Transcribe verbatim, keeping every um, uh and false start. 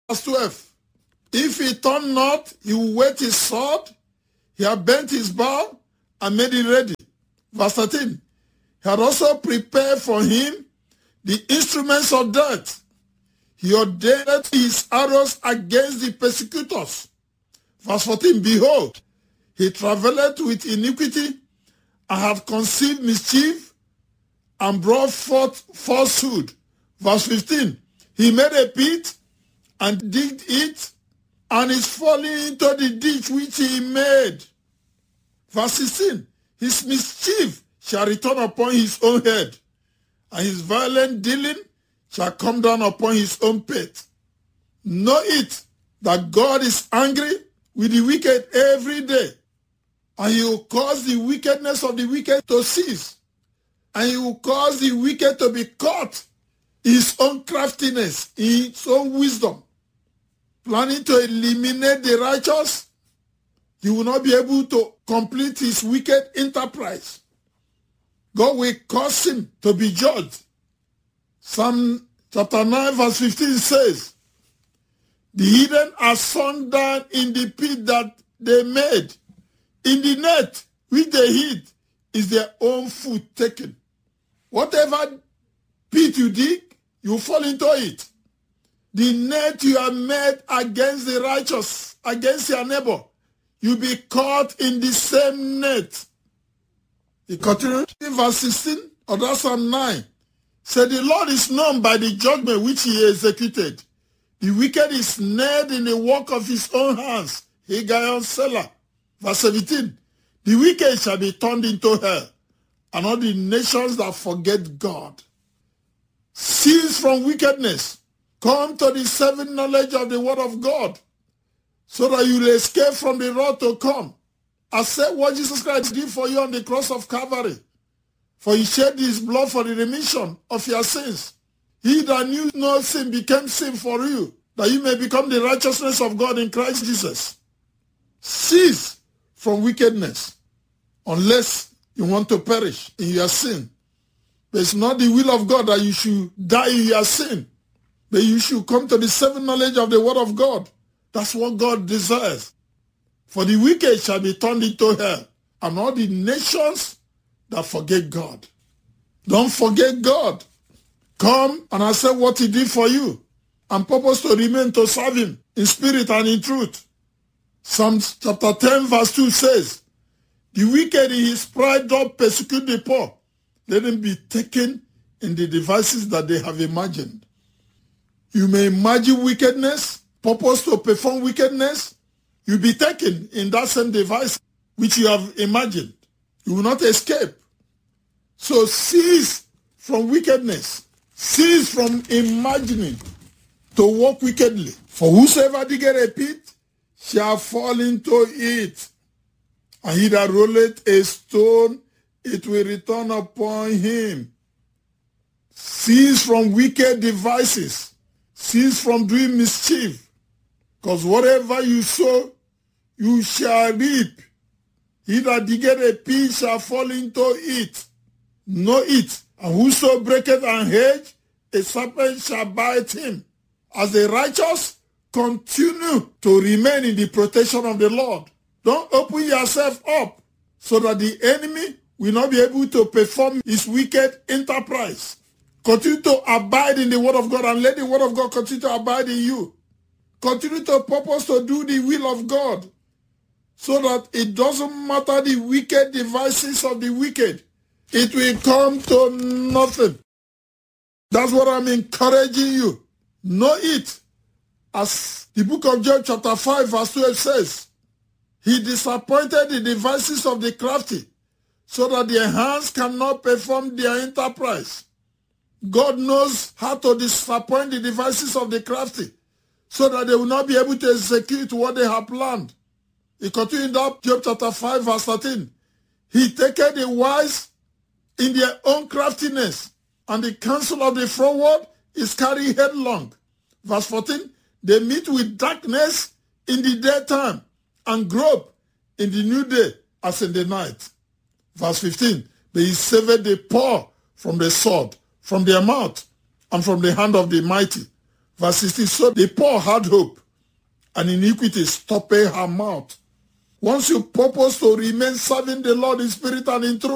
Verse twelve. If he turn not, he will whet his sword. He had bent his bow and made it ready. Verse thirteen. He had also prepared for him the instruments of death. He ordained his arrows against the persecutors. Verse fourteen. Behold, he travelled with iniquity and hath conceived mischief and brought forth falsehood. Verse fifteen. He made a pit and digged it, and is falling into the ditch which he made. Verse sixteen. His mischief shall return upon his own head, and his violent dealing shall come down upon his own pate. Know it that God is angry with the wicked every day, and he will cause the wickedness of the wicked to cease, and he will cause the wicked to be caught in his own craftiness, in his own wisdom, planning to eliminate the righteous. He will not be able to complete his wicked enterprise. God will cause him to be judged. Psalm chapter nine verse fifteen says, the hidden are sunk down in the pit that they made. In the net which they hid is their own foot taken. Whatever pit you dig, you fall into it. The net you have made against the righteous, against your neighbor, you'll be caught in the same net. He continued in verse sixteen of that Psalm nine. Said, the Lord is known by the judgment which he executed. The wicked is snared in the work of his own hands. Haggai Selah. Verse seventeen. The wicked shall be turned into hell, and all the nations that forget God. Cease from wickedness. Come to the saving knowledge of the word of God, so that you will escape from the wrath to come. Accept what Jesus Christ did for you on the cross of Calvary. For he shed his blood for the remission of your sins. He that knew no sin became sin for you, that you may become the righteousness of God in Christ Jesus. Cease from wickedness, unless you want to perish in your sin. But it's not the will of God that you should die in your sin, but you should come to the saving knowledge of the word of God. That's what God desires. For the wicked shall be turned into hell, and all the nations that forget God. Don't forget God. Come and accept what he did for you, and purpose to remain to serve him in spirit and in truth. Psalms chapter ten verse two says, the wicked in his pride doth persecute the poor. Let him be taken in the devices that they have imagined. You may imagine wickedness, purpose to perform wickedness. You'll be taken in that same device which you have imagined. You will not escape. So cease from wickedness. Cease from imagining to walk wickedly. For whosoever diggeth a pit shall fall into it. And he that rolleth a stone, it will return upon him. Cease from wicked devices. Cease from doing mischief. Because whatever you sow, you shall reap. He that diggeth a pit shall fall into it. Know it. And whoso breaketh an hedge, a serpent shall bite him. As the righteous, continue to remain in the protection of the Lord. Don't open yourself up so that the enemy will not be able to perform his wicked enterprise. Continue to abide in the word of God, and let the word of God continue to abide in you. Continue to purpose to do the will of God, so that it doesn't matter the wicked devices of the wicked. It will come to nothing. That's what I'm encouraging you. Know it. As the book of Job chapter five verse twelve says, he disappointed the devices of the crafty, so that their hands cannot perform their enterprise. God knows how to disappoint the devices of the crafty, so that they will not be able to execute what they have planned. He continued up Job chapter five verse thirteen. He taketh the wise in their own craftiness, and the counsel of the froward is carried headlong. Verse fourteen. They meet with darkness in the daytime, and grope in the new day as in the night. Verse fifteen. But he saved the poor from the sword, from their mouth, and from the hand of the mighty. Verse sixteen, so the poor had hope, and iniquity stopped her mouth. Once you purpose to remain serving the Lord in spirit and in truth,